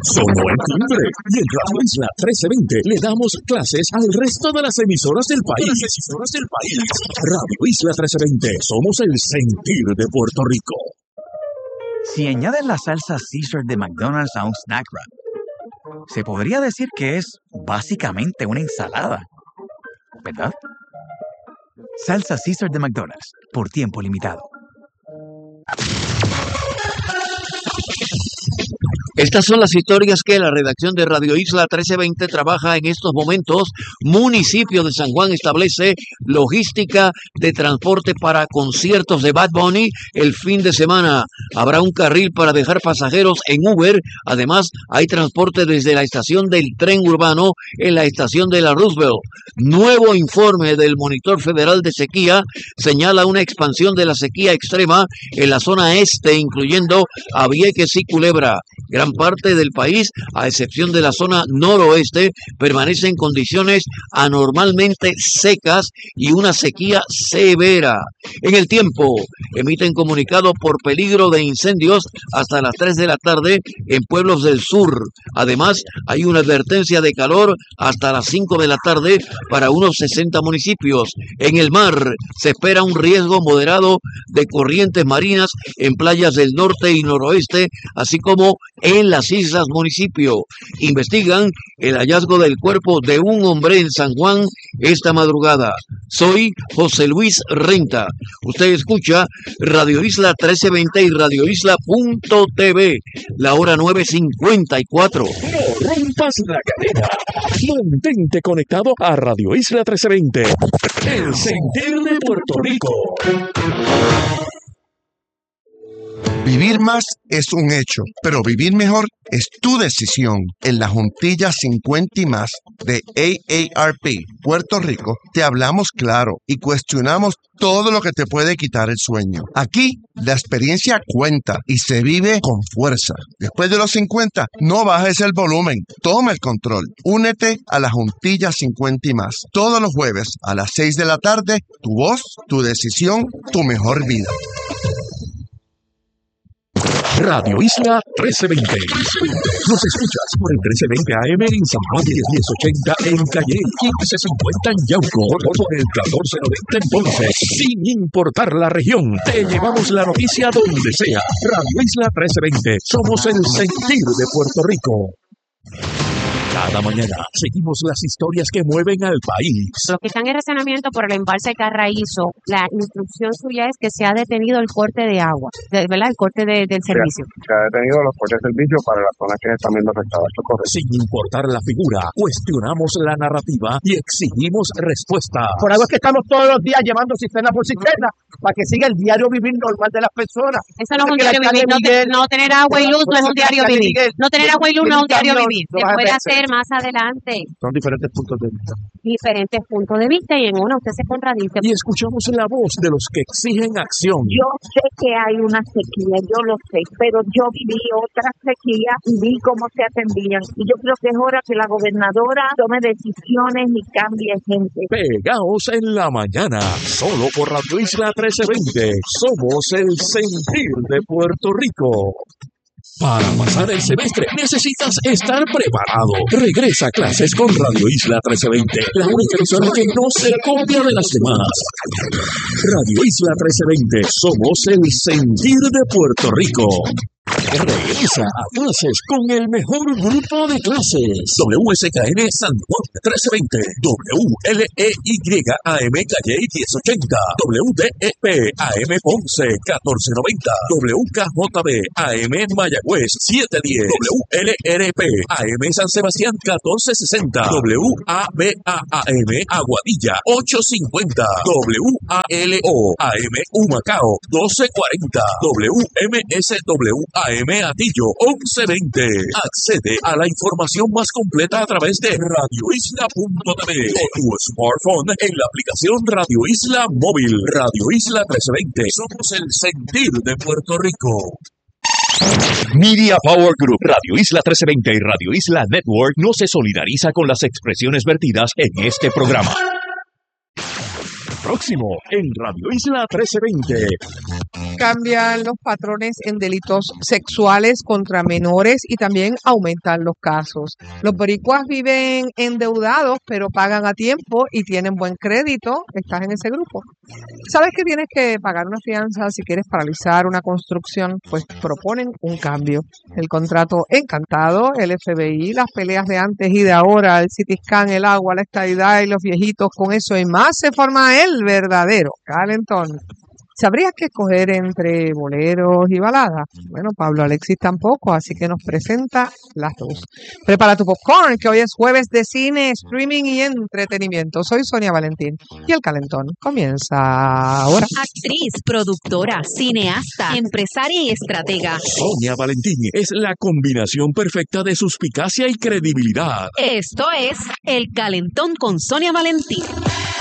sonó el timbre y en Radio Isla 1320 le damos clases al resto de las emisoras del país. Radio Isla 1320, somos el sentir de Puerto Rico. Si añades la salsa Caesar de McDonald's a un snack wrap, se podría decir que es básicamente una ensalada, ¿verdad? Salsa Caesar de McDonald's, por tiempo limitado. Estas son las historias que la redacción de Radio Isla 1320 trabaja en estos momentos. Municipio de San Juan establece logística de transporte para conciertos de Bad Bunny el fin de semana. Habrá un carril para dejar pasajeros en Uber. Además, hay transporte desde la estación del tren urbano en la estación de la Roosevelt. Nuevo informe del Monitor Federal de Sequía señala una expansión de la sequía extrema en la zona este, incluyendo a Vieques y Culebra. Gran parte del país, a excepción de la zona noroeste, permanece en condiciones anormalmente secas y una sequía severa. En el tiempo, emiten comunicado por peligro de incendios hasta las 3 de la tarde en pueblos del sur. Además, hay una advertencia de calor hasta las 5 de la tarde para unos 60 municipios. En el mar, se espera un riesgo moderado de corrientes marinas en playas del norte y noroeste, así como en las islas municipio. Investigan el hallazgo del cuerpo de un hombre en San Juan esta madrugada. Soy José Luis Renta. Usted escucha Radio Isla 1320 y radioisla.tv. La hora 9:54. No rompas la cadena. Mantente conectado a Radio Isla 1320. El sentir de Puerto Rico. Vivir más es un hecho, pero vivir mejor es tu decisión. En la Juntilla 50 y más de AARP Puerto Rico te hablamos claro y cuestionamos todo lo que te puede quitar el sueño. Aquí la experiencia cuenta y se vive con fuerza. Después de los 50, no bajes el volumen, toma el control. Únete a la Juntilla 50 y más. Todos los jueves a las 6 de la tarde, tu voz, tu decisión, tu mejor vida. Radio Isla 1320. Nos escuchas por el 1320 AM en San Juan y 1080 en Calle, 1550 en Yauco, o por el 1490 en Ponce. Sin importar la región, te llevamos la noticia donde sea. Radio Isla 1320. Somos el sentir de Puerto Rico. Cada mañana seguimos las historias que mueven al país. Los que están en racionamiento por el embalse Carraízo, la instrucción suya es que se ha detenido el corte de agua, ¿verdad? El corte del servicio. Se ha detenido los cortes de servicio para las zonas que se están viendo afectadas. Esto es correcto. Sin importar la figura, cuestionamos la narrativa y exigimos respuesta. Por algo es que estamos todos los días llevando cisterna por cisterna para que siga el diario vivir normal de las personas. Eso no es un diario vivir. No tener agua y luz no es un diario vivir. No tener agua y luz no es un diario vivir. Se puede hacer más adelante. Son diferentes puntos de vista. Diferentes puntos de vista y en uno usted se contradice. Y escuchamos la voz de los que exigen acción. Yo sé que hay una sequía, yo lo sé, pero yo viví otra sequía y vi cómo se atendían. Y yo creo que es hora que la gobernadora tome decisiones y cambie gente. Pegaos en la mañana, solo por Radio Isla 1320. Somos el sentir de Puerto Rico. Para pasar el semestre necesitas estar preparado. Regresa a clases con Radio Isla 1320, la única emisora que no se copia de las demás. Radio Isla 1320, somos el sentir de Puerto Rico. Regresa a clases con el mejor grupo de clases. WSKN San Juan 1320, WLEYAM Calle 1080, WDEP AM Ponce 1490, WKJB AM Mayagüez 710, WLRP AM San Sebastián 1460, WABAM Aguadilla 850, WALO AM Humacao 1240, WMSW AM Atillo 1120. Accede a la información más completa a través de radioisla.tv o tu smartphone en la aplicación Radio Isla Móvil. Radio Isla 1320. Somos el sentir de Puerto Rico. Media Power Group, Radio Isla 1320 y Radio Isla Network no se solidariza con las expresiones vertidas en este programa. Próximo en Radio Isla 1320. Cambian los patrones en delitos sexuales contra menores y también aumentan los casos. Los boricuas viven endeudados, pero pagan a tiempo y tienen buen crédito. ¿Estás en ese grupo? ¿Sabes que tienes que pagar una fianza si quieres paralizar una construcción? Pues proponen un cambio. El contrato encantado, el FBI, las peleas de antes y de ahora, el CT scan, el agua, la estadidad y los viejitos, con eso y más se forma el verdadero calentón. ¿Sabrías qué escoger entre boleros y baladas? Bueno, Pablo Alexis tampoco, así que nos presenta las dos. Prepara tu popcorn, que hoy es jueves de cine, streaming y entretenimiento. Soy Sonia Valentín y el calentón comienza ahora. Actriz, productora, cineasta, empresaria y estratega. Sonia Valentín es la combinación perfecta de suspicacia y credibilidad. Esto es El Calentón con Sonia Valentín.